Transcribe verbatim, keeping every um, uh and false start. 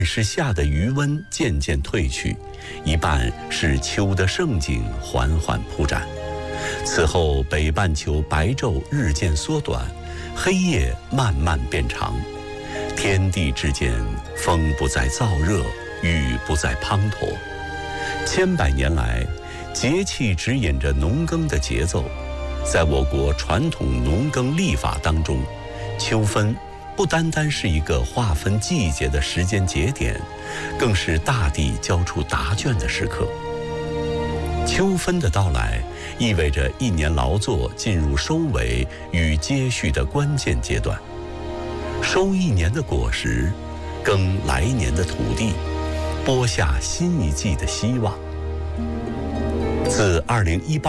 是夏的余温渐渐退去，一半是秋的盛景缓缓铺展。此后北半球白昼日渐缩短，黑夜慢慢变长，天地之间风不再燥热，雨不再滂沱。千百年来，节气指引着农耕的节奏。在我国传统农耕历法当中，秋分不单单是一个划分季节的时间节点，更是大地交出答卷的时刻。秋分的到来，意味着一年劳作进入收尾与接续的关键阶段，收一年的果实，耕来年的土地，播下新一季的希望。自二零一八